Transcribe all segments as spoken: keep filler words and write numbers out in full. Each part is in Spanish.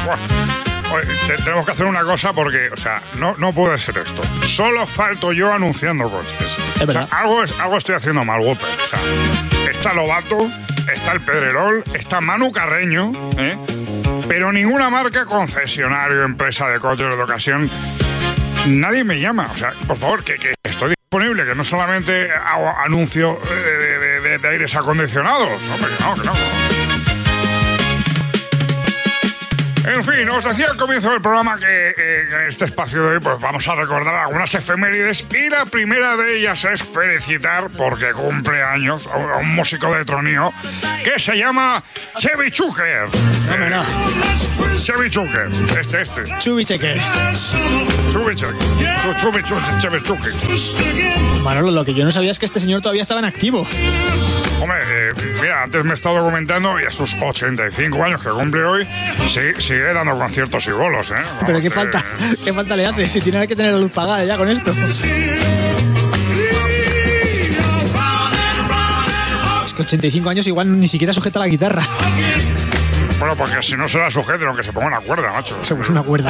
Bueno, oye, te, tenemos que hacer una cosa porque, o sea, no, no puede ser esto. Solo falto yo anunciando coches. Es verdad. O sea, algo, es, algo estoy haciendo mal, Whopper. O sea, está Lobato, está el Pedrerol, está Manu Carreño, ¿eh? Pero ninguna marca, concesionario, empresa de coches de ocasión, nadie me llama. O sea, por favor, que, que estoy disponible, que no solamente hago anuncio de, de, de, de aires acondicionados. No, que no, que no. En fin, os decía al comienzo del programa que eh, en este espacio de hoy pues vamos a recordar algunas efemérides y la primera de ellas es felicitar porque cumple años a un, a un músico de tronío que se llama Chevy Chukers. No, no, no. Chevy Chukers, este, este. Chubby Checker. Chevy Chukers. Chevy Chukers, Chevy Chukers. Manolo, lo que yo no sabía es que este señor todavía estaba en activo. Hombre, eh, mira, antes me he estado documentando y a sus ochenta y cinco años que cumple hoy, sigue, sigue dando conciertos y bolos, ¿eh? Vamos, Pero qué eh, falta, qué falta le hace si tiene que tener la luz pagada ya con esto. Es que ochenta y cinco años igual ni siquiera sujeta la guitarra. Bueno, porque si no se la sujete, aunque se ponga una cuerda, macho. Se puso una cuerda.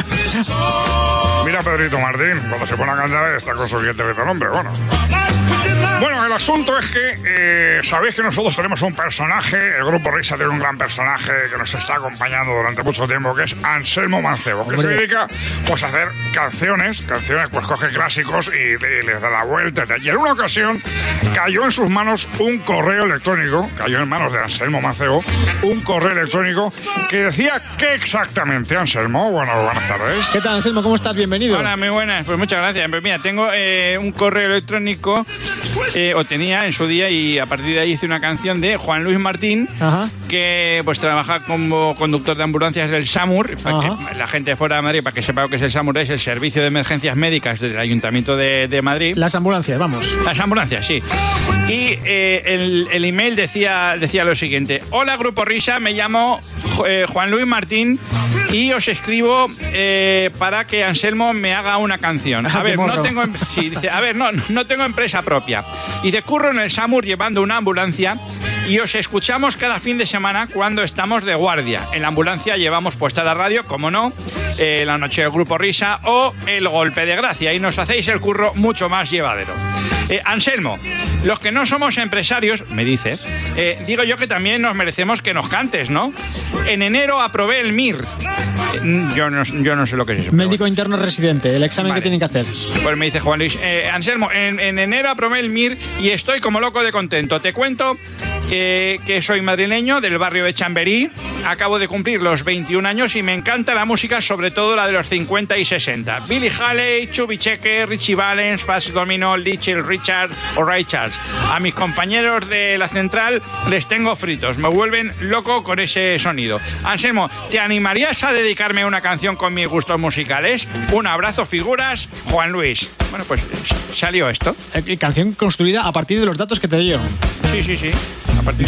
Mira a Pedrito Martín, cuando se pone a cantar está con su dientes de nombre, bueno. Bueno, el asunto es que eh, sabéis que nosotros tenemos un personaje, el Grupo Risa tiene un gran personaje que nos está acompañando durante mucho tiempo, que es Anselmo Mancebo, que Hombre. se dedica pues a hacer canciones, canciones pues coge clásicos y, y les da la vuelta. Y en una ocasión cayó en sus manos un correo electrónico, cayó en manos de Anselmo Mancebo, un correo electrónico que decía ¿qué exactamente, Anselmo? Bueno, buenas tardes. ¿Qué tal, Anselmo? ¿Cómo estás? Bienvenido. Hola, muy buenas. Pues muchas gracias. Pues mira, tengo eh, un correo electrónico, eh, o tenía en su día, y a partir de ahí hice una canción de Juan Luis Martín, Ajá. que pues trabaja como conductor de ambulancias del SAMUR, para Ajá. que la gente fuera de Madrid, para que sepa lo que es el SAMUR, es el Servicio de Emergencias Médicas del Ayuntamiento de, de Madrid. Las ambulancias, vamos. Las ambulancias, sí. Y eh, el, el email decía, decía lo siguiente: hola Grupo Risa, me llamo eh, Juan Luis Martín y os escribo eh, para que Anselmo me haga una canción. A Ah, ver, qué morro. no tengo, em- sí, dice, a ver, no, no tengo empresa propia. Dice, curro en el SAMUR llevando una ambulancia y os escuchamos cada fin de semana cuando estamos de guardia. En la ambulancia llevamos puesta la radio, como no, eh, la noche del Grupo Risa o el Golpe de Gracia, y nos hacéis el curro mucho más llevadero. Eh, Anselmo, los que no somos empresarios, me dice, eh, digo yo que también nos merecemos que nos cantes, ¿no? En enero aprobé el M I R. Eh, yo, no, yo no sé lo que es eso. pero Médico interno residente, el examen Vale. que tienen que hacer. Pues me dice Juan Luis, eh, Anselmo, en, en enero aprobé el M I R y estoy como loco de contento. Te cuento que, que soy madrileño del barrio de Chamberí, acabo de cumplir los veintiún años y me encanta la música, sobre todo la de los cincuenta y sesenta. Billy Haley, Chubby Checker, Richie Valens, Fats Domino, Little Richard o Ray Charles. A mis compañeros de la central les tengo fritos, me vuelven loco con ese sonido. Anselmo, ¿te animarías a dedicarme una canción con mis gustos musicales? Un abrazo, figuras, Juan Luis. Bueno, pues salió esto. Eh, canción construida a partir de los datos que te dio. Sí, sí, sí. A partir